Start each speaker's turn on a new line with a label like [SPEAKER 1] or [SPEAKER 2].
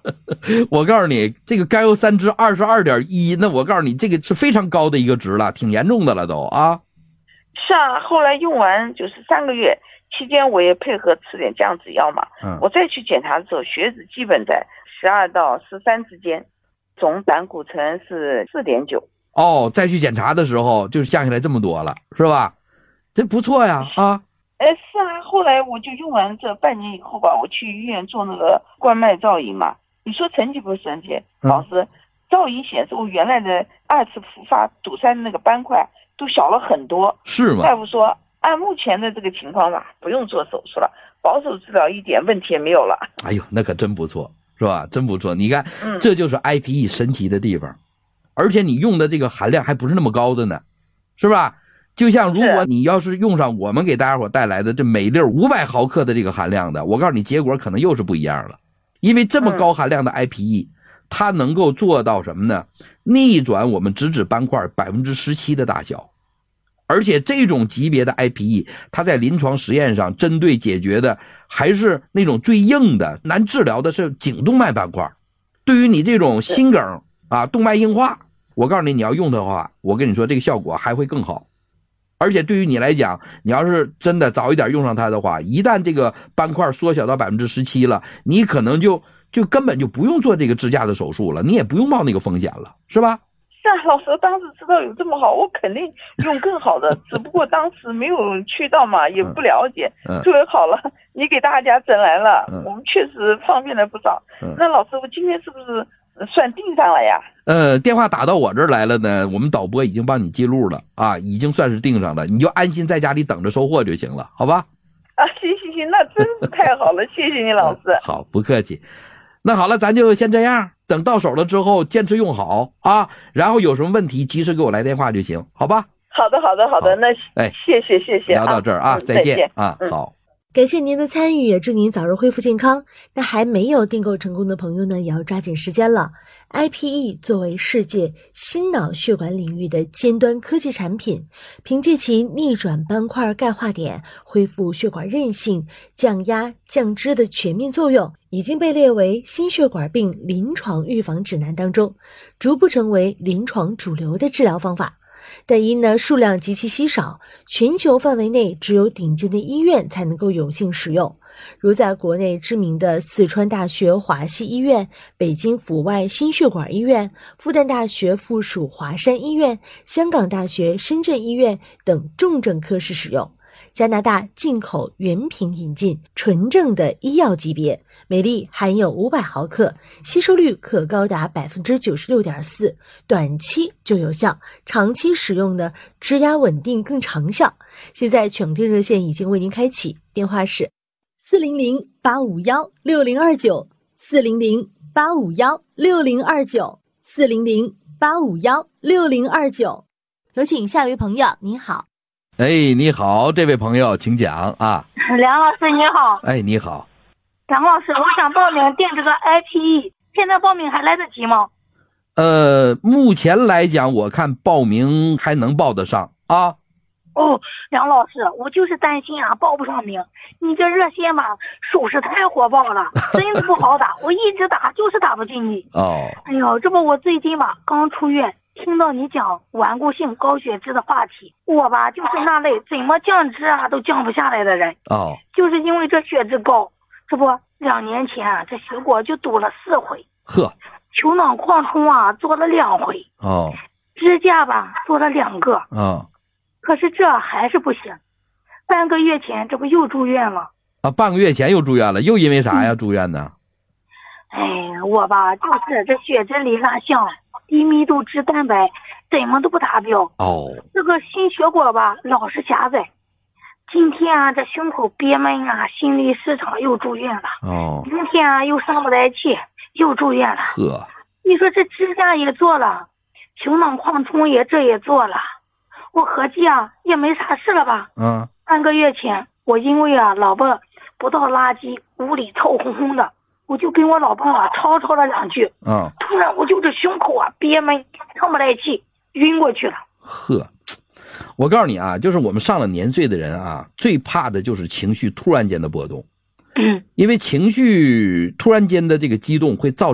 [SPEAKER 1] 我告诉你，这个甘油三酯22.1，那我告诉你，这个是非常高的一个值了，挺严重的了都啊。
[SPEAKER 2] 是啊，后来用完就是3个月期间，我也配合吃点降脂药嘛。我再去检查的时候，血脂基本在12到13之间，总胆固醇是4.9。
[SPEAKER 1] 哦，再去检查的时候就降下来这么多了，是吧？这不错呀啊。
[SPEAKER 2] 是啊，后来我就用完这半年以后吧，我去医院做那个冠脉造影嘛。你说神奇不是神奇？老师，造影显示我原来的2次复发堵塞的那个斑块都小了很多。
[SPEAKER 1] 是吗？
[SPEAKER 2] 大夫说按目前的这个情况吧，不用做手术了，保守治疗一点问题也没有了。
[SPEAKER 1] 哎呦，那可真不错，是吧？真不错。你看，这就是 IPE 神奇的地方，而且你用的这个含量还不是那么高的呢，是吧？就像如果你要是用上我们给大家伙带来的这每粒500毫克的这个含量的，我告诉你结果可能又是不一样了。因为这么高含量的 IPE，它能够做到什么呢？逆转我们直指斑块17%的大小。而且这种级别的 IPE， 它在临床实验上针对解决的还是那种最硬的难治疗的是颈动脉斑块。对于你这种心梗啊、动脉硬化，我告诉你，你要用的话，我跟你说这个效果还会更好。而且对于你来讲，你要是真的早一点用上它的话，一旦这个斑块缩小到17%了，你可能就根本就不用做这个支架的手术了，你也不用冒那个风险了，是吧？
[SPEAKER 2] 是啊，老师当时知道有这么好，我肯定用更好的，只不过当时没有渠道嘛，也不了解。作为好了，你给大家整来了，我们确实方便了不少。那老师，我今天是不是算定上了呀？
[SPEAKER 1] 电话打到我这儿来了呢，我们导播已经帮你记录了啊，已经算是定上了，你就安心在家里等着收货就行了，好吧？
[SPEAKER 2] 啊，行，那真是太好了，谢谢你老师。
[SPEAKER 1] 好，不客气。那好了，咱就先这样，等到手了之后坚持用好啊，然后有什么问题及时给我来电话就行，好吧？
[SPEAKER 2] 好的，那谢谢。
[SPEAKER 1] 聊到这儿啊，再见啊，好。
[SPEAKER 3] 感谢您的参与，也祝您早日恢复健康。那还没有订购成功的朋友呢，也要抓紧时间了。IPE 作为世界心脑血管领域的尖端科技产品，凭借其逆转斑块钙化点、恢复血管韧性、降压降脂的全面作用，已经被列为心血管病临床预防指南当中，逐步成为临床主流的治疗方法。但因呢数量极其稀少，全球范围内只有顶尖的医院才能够有幸使用，如在国内知名的四川大学华西医院、北京阜外心血管医院、复旦大学附属华山医院、香港大学深圳医院等重症科室使用。加拿大进口原品引进，纯正的医药级别，每粒含有500毫克，吸收率可高达 96.4%， 短期就有效，长期使用呢，支压稳定更长效。现在抢订热线已经为您开启，电话是400-851-6029 400-851-6029 400-851-6029。有请下一位朋友，您好。
[SPEAKER 1] 你好，这位朋友请讲啊。
[SPEAKER 4] 梁老师你好。
[SPEAKER 1] 你好。
[SPEAKER 4] 梁老师，我想报名订这个 IPE， 现在报名还来得及吗？
[SPEAKER 1] 目前来讲我看报名还能报得上啊。
[SPEAKER 4] 梁老师，我就是担心啊报不上名，你这热线吧手势太火爆了，真的不好打，我一直打就是打不进去。哎呦，这不我最近吧刚出院，听到你讲顽固性高血脂的话题，我吧就是那类怎么降脂啊都降不下来的人。就是因为这血脂高，这不2年前啊这血管就堵了4回，球囊扩充啊做了2回，支架吧做了2个，可是这还是不行。半个月前这不又住院了。
[SPEAKER 1] 半个月前又住院了，又因为啥呀住院呢？
[SPEAKER 4] 我吧就是这血脂里拉项低密度脂蛋白怎么都不达标。这个心血管吧老是狭窄。今天啊这胸口憋闷啊，心律失常又住院了。明天啊又上不来气，又住院了。你说这支架也做了，球囊扩充也做了，我合计啊也没啥事了吧。半个月前我因为啊老婆不倒垃圾，屋里臭烘烘的，我就跟我老婆啊吵了2句，突然我就这胸口啊憋闷，上不来气，晕过去了。
[SPEAKER 1] 我告诉你啊，就是我们上了年岁的人啊，最怕的就是情绪突然间的波动。因为情绪突然间的这个激动会造成